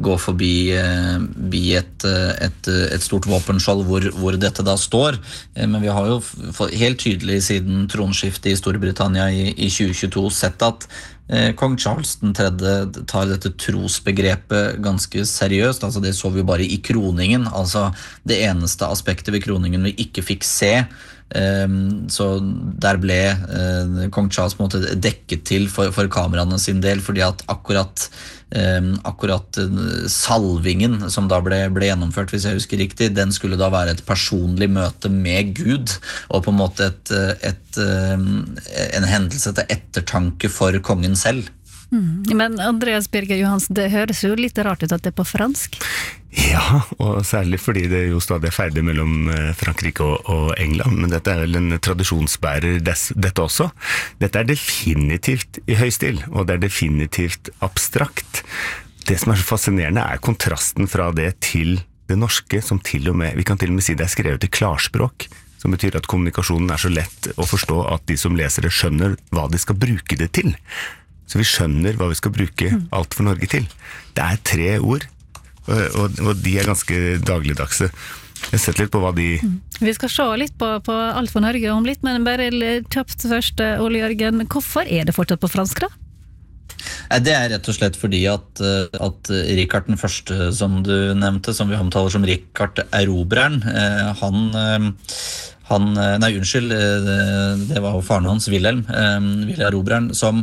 et stort våpenskjold hvor dette da står, men vi har jo helt tydelig siden tronskiftet I Storbritannia I 2022 sett at Kong Charles den tredje tar dette trosbegrepet ganske seriøst, altså det så vi bare I kroningen, altså det eneste aspektet ved kroningen vi ikke fikk se, så der ble Kong Charles på en måte dekket til for kameraene sin del, fordi at akkurat salvingen som da ble gjennomført, hvis jeg husker riktig, den skulle da være et personlig møte med Gud, og på en måte en hendelse til ettertanke for kongen selv. Men Andreas Birger Johansen, det høres jo litt rart ut at det på fransk. Ja, og særlig fordi det jo stadig ferdig mellom Frankrike og England, men dette vel en tradisjonsbærer dette også. Dette definitivt I høy stil, og det definitivt abstrakt. Det som så fascinerende kontrasten fra det til det norske, som til og med, vi kan til og med si det skrevet I klarspråk, som betyr at kommunikasjonen så lett å forstå at de som leser det skjønner hva de skal bruke det til. Så vi skjønner hva vi skal bruke alt for Norge til. Det 3 ord, og de ganske dagligdagse. Jeg setter litt på hva de... Vi skal se litt på alt for Norge om litt, men bare kjapt først, Ole Jørgen, hvorfor det fortsatt på fransk da? Det rett og slett fordi at Rikard den første, som du nevnte, som vi omtaler som Rikard Erobreren, nei, unnskyld, det var jo faren hans, Wilhelm Erobreren, som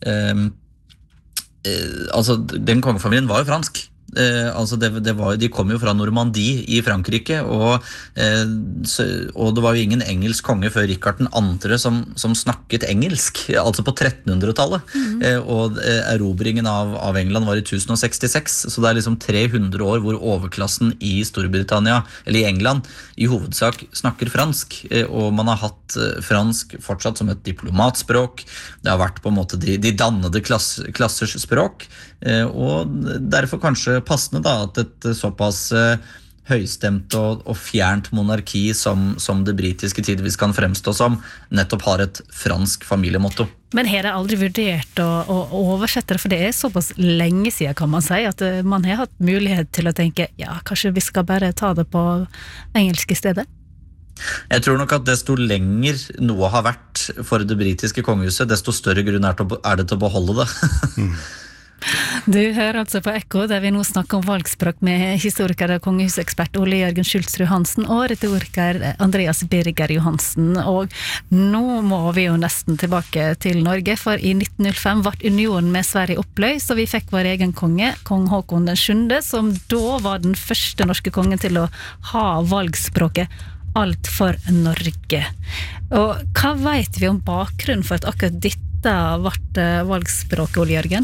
altså, den kongefamilien var jo fransk. Altså de kom jo fra Normandie I Frankrike, og det var jo ingen engelsk konge før Rikard den andre som snakket engelsk, altså på 1300-tallet, og erobringen av England var I 1066, så det liksom 300 år hvor overklassen I Storbritannia, eller I England, I hovedsak snakker fransk, og man har hatt fransk fortsatt som et diplomatspråk, det har vært på en måte de dannede klassers språk, og derfor kanskje passende da at et såpass høystemt og fjernt monarki som det britiske tidvis kan fremstå som, nettopp har et fransk familiemotto. Men har de aldri vurdert å oversette det, for det såpass lenge siden kan man si, at man har hatt mulighet til å tenke, ja, kanskje vi skal bare ta det på engelsk I stedet? Jeg tror nok at desto lenger noe har vært for det britiske kongehuset, desto større grunn det til å beholde det. Du hører altså på Ekko, der vi nå snakker om valgspråk med historiker og kongehusekspert Ole Jørgen Skjulsrud Johansen og retoriker Andreas Birger Johansen. Og nå må vi jo nesten tilbake til Norge, for I 1905 ble unionen med Sverige oppløst, og vi fikk vår egen konge, kong Håkon den 7., som da var den første norske kongen til å ha valgspråket alt for Norge. Og hva vet vi om bakgrunnen for at akkurat dette ble valgspråket, Ole Jørgen?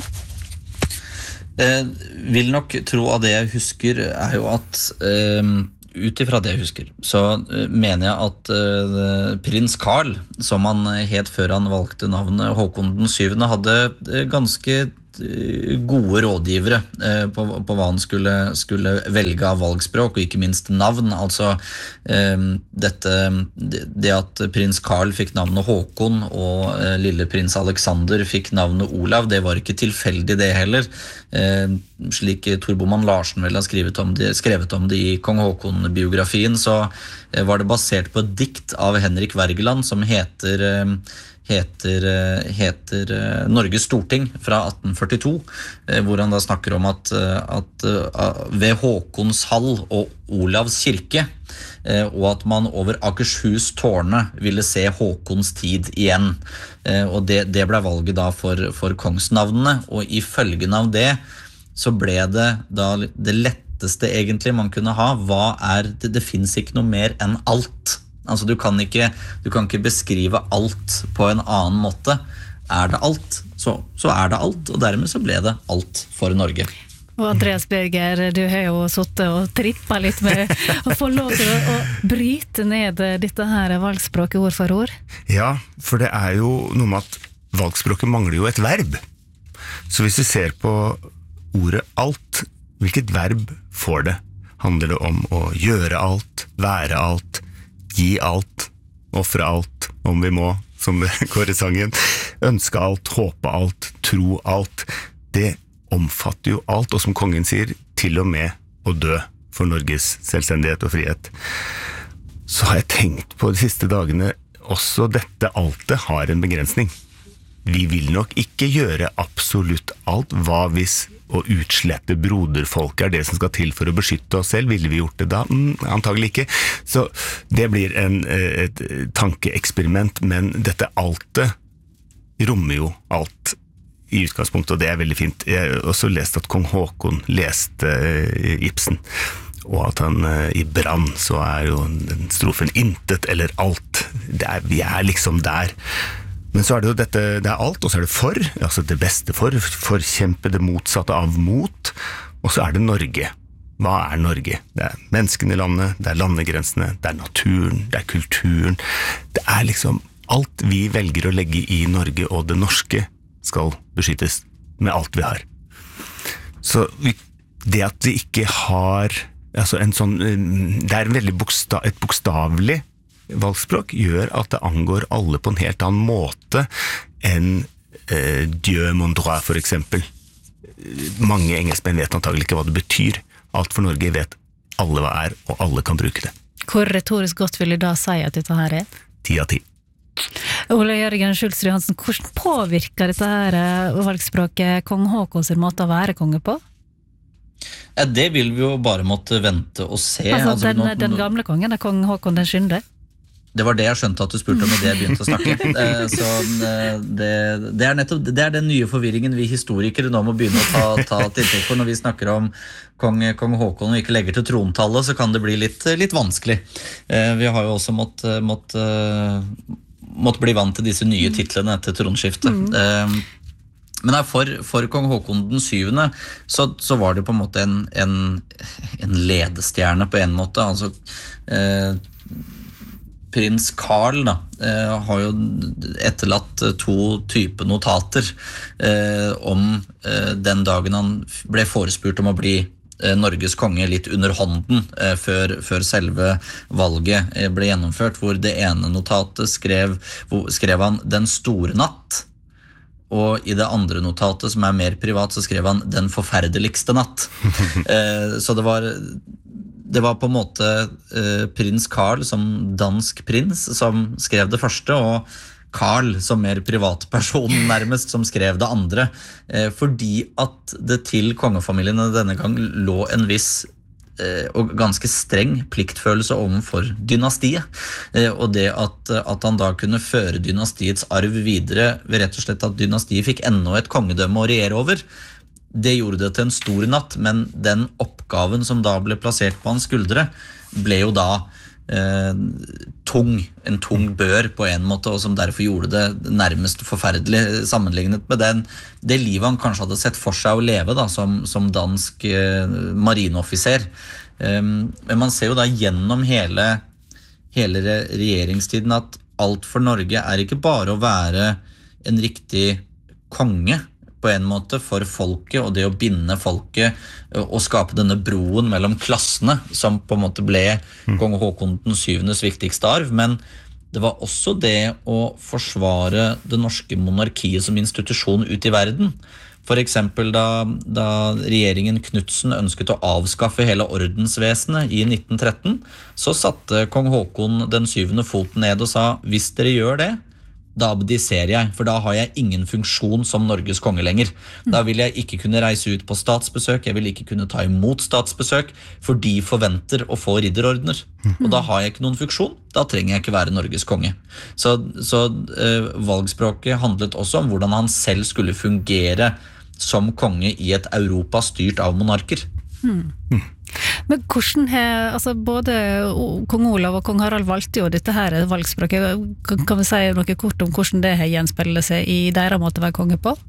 Vil nok tro av det jeg husker jo at utifra det jeg husker så mener jeg at prins Karl, som han het før han valgte navnet Håkon den 7., hadde ganske gode rådgivere på hva han skulle velge av valgspråk, og ikke minst navn. Altså det at prins Karl fikk navnet Håkon, og lille prins Alexander fikk navnet Olav, det var ikke tilfeldig det heller. Slik Tor Boman Larsen vel har skrevet om det i Kong Håkon-biografien, så var det basert på et dikt av Henrik Wergeland som heter Norges Storting fra 1842, hvor han da snakker om at ved Håkons hall og Olavs kirke, og at man over Akershus tårne ville se Håkons tid igjen. Og det ble valget da for kongsnavnene, og i følgen av det så ble det da det letteste egentlig man kunne ha. Det finnes ikke noe mer enn alt. Altså du kan ikke beskrive alt på en annen måte. Er det alt, så er det alt, og dermed så ble det alt for Norge. Og Andreas Berger, du har jo suttet og trippet litt med å få lov til å bryte ned dette her valgspråket ord for ord. Ja, for det er jo noe med at valgspråket mangler jo et verb. Så hvis vi ser på ordet alt, hvilket verb får det? Handler det om å gjøre alt, være alt, gi alt, offre alt, om vi må, som det går i sangen, ønske alt, håpe alt, tro alt. Det omfatter jo alt, og som kongen sier, til og med å dø for Norges selvstendighet og frihet. Så har jeg tenkt på de siste dagene, også dette altet har en begrensning. Vi vil nok ikke gjøre absolutt alt. Hva hvis å utslette broderfolk det som skal til for å beskytte oss selv? Ville vi gjort det da? Antagelig ikke. Så det blir et tankeeksperiment, men dette altet rommer jo alt i utgangspunktet, og det veldig fint. Jeg har også lest at kong Håkon leste Ibsen, og at han i Brann så jo den strofen intet eller alt. Vi liksom der. Men så det jo dette, det alt, og så det for, altså det beste forkjempe det motsatte av mot, og så det Norge. Hva Norge? Det menneskene i landet, det landegrensene, det naturen, det kulturen. Det liksom alt vi velger å legge i Norge, og det norske skal beskyttes med alt vi har. Så det at vi ikke har, altså en sånn, det en veldig et bokstavelig valgspråk gjør at det angår alle på en helt annen måte enn Dieu mon droit for eksempel. Mange engelskmenn vet antagelig ikke hva det betyr. Alt for Norge vet alle hva og alle kan bruke det. Hvor retorisk godt vil du da si at dette her 10 av 10. Ole Jørgen Schultzrud Hansen, hvordan påvirker dette her valgspråket kong Håkons måte å være konge på? Det vil vi jo bare måtte vente og se. Altså, den gamle kongen kong Håkon den 7. Det var det jeg skjønte at du spurte om I det jeg begynte å snakke. Så det nettopp, det den nye forvirringen vi historikere nå må begynne å ta til inntekt for når vi snakker om kong Håkon og ikke legger til trontallet, så kan det bli litt vanskelig. Vi har jo også måtte bli vant til disse nye titlene etter tronskiftet. Men for kong Håkon den 7. så var det på en måte en ledestjerne på en måte. Altså prins Karl har jo etterlatt 2 typer notater om den dagen han ble forespurt om å bli Norges konge litt under hånden før selve valget ble gjennomført, hvor det ene notatet skrev han «Den store natt», og I det andre notatet, som mer privat, så skrev han «Den forferdeligste natt». Så det var på en måte prins Karl som dansk prins som skrev det første, og Karl som mer privatperson nærmest som skrev det andre, fordi at det til kongefamiliene denne gang lå en viss og ganske streng pliktfølelse overfor dynastiet, og det at han da kunne føre dynastiets arv videre ved rett og slett at dynastiet fikk enda et kongedømme å regjere over. Det gjorde det til en stor natt, men den oppgaven som da ble plassert på hans skuldre ble jo da en tung bør på en måte, og som derfor gjorde det nærmest forferdelig sammenlignet med det livet han kanskje hadde sett for seg å leve da, som dansk marineoffiser. Men man ser jo da gjennom hele regjeringstiden at alt for Norge ikke bare å være en riktig konge, på en måte for folket, og det å binde folket og skape denne broen mellom klassene, som på en måte ble kong Håkon den 7.s viktigste arv, men det var også det å forsvare det norske monarkiet som institusjon ut i verden. For eksempel da regjeringen Knudsen ønsket å avskaffe hele ordensvesenet i 1913, så satte kong Håkon den 7. foten ned og sa, hvis dere gjør det, da abdiserer jeg, for da har jeg ingen funksjon som Norges konge lenger. Da vil jeg ikke kunne reise ut på statsbesøk, jeg vil ikke kunne ta imot statsbesøk, for de forventer å få ridderordner. Og da har jeg ikke noen funksjon, da trenger jeg ikke være Norges konge. Så valgspråket handlet også om hvordan han selv skulle fungere som konge i et Europa styrt av monarker. Men hvordan altså både kong Olav og kong Harald valgte jo dette her valgspråket. Kan vi si noe kort om hvordan det gjenspeiler seg i deres måte å være konge på?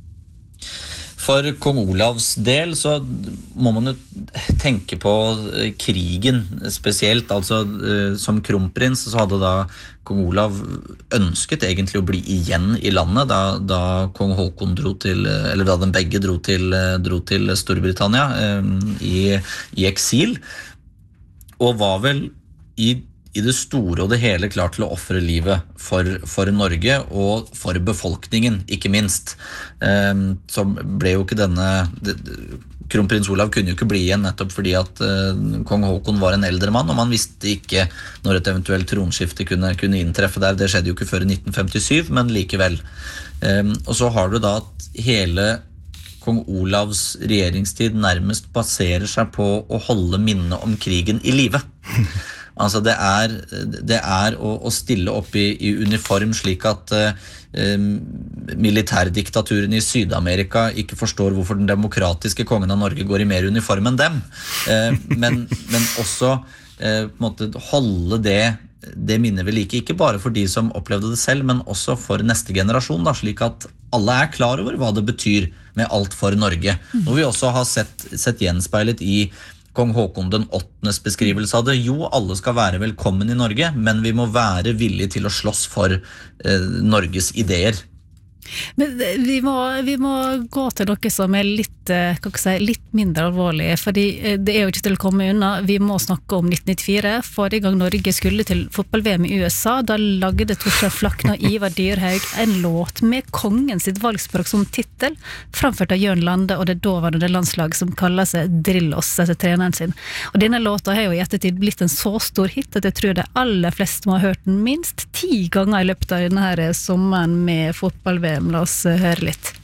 For kong Olavs del så må man jo tenke på krigen spesielt, altså som kronprins så hadde da kong Olav ønsket egentlig å bli igjen i landet da kong Håkon eller da den begge dro til Storbritannia i eksil, og var vel i det store og det hele klar til å offre livet for Norge og for befolkningen, ikke minst. Så ble jo ikke kronprins Olav kunne jo ikke bli igjen nettopp fordi at kong Håkon var en eldre mann, og man visste ikke når et eventuelt tronskifte kunne inntreffe der. Det skjedde jo ikke før i 1957, men likevel. Og så har du da at hele kong Olavs regjeringstid nærmest baserer seg på å holde minnet om krigen i live. Altså det er å stille opp i uniform slik at militærdiktaturene i Sydamerika ikke forstår hvorfor den demokratiske kongen av Norge går i mer uniform enn dem. Men også på en måte holde det minnet ved like, ikke bare for de som opplevde det selv, men også for neste generasjon, da, slik at alle er klar over hva det betyr med alt for Norge. Noe vi også har sett gjenspeilet i kong Håkon den 8.s beskrivelse av det. Jo, alle skal være velkommen i Norge, men vi må være villige til å slåss for Norges ideer. Men vi må gå til noe som litt mindre alvorlig, fordi det jo ikke til å komme unna. Vi må snakke om 1994. Forrige gang Norge skulle til fotball-VM i USA, da lagde Torstein Flakne og Ivar Dyrhaug en låt med kongen sitt valgspråk som titel, framført av Jørn Lande og det daværende landslag som kaller seg Drill oss etter treneren sin. Og denne låta har jo i ettertid blitt en så stor hit at jeg tror de aller fleste må ha hørt den minst 10 ganger i løpet av denne her sommeren med fotball-VM. La oss høre litt.